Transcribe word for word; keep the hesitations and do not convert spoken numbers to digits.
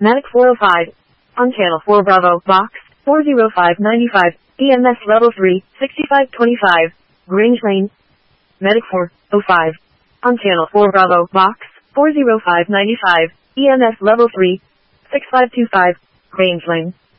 Medic four oh five. On channel four Bravo, box four oh five ninety-five, E M S level three, sixty-five twenty-five, Grange Lane. Medic four oh five. On channel four Bravo, box four oh five ninety-five, E M S level three, sixty-five twenty-five, Grange Lane.